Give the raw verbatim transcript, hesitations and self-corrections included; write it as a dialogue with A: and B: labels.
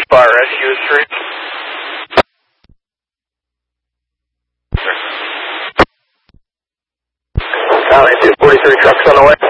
A: Fire rescue is three. Valley two forty-three trucks on the way.